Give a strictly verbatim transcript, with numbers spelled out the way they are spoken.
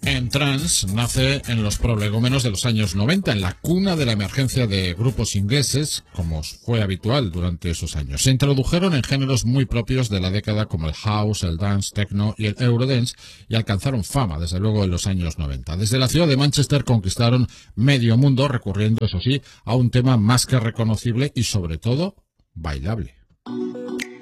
En trance nace en los prolegómenos de los años noventa, en la cuna de la emergencia de grupos ingleses, como fue habitual durante esos años. Se introdujeron en géneros muy propios de la década como el house, el dance, techno y el eurodance, y alcanzaron fama, desde luego, en los años noventa. Desde la ciudad de Manchester conquistaron medio mundo, recurriendo, eso sí, a un tema más que reconocible y, sobre todo, bailable.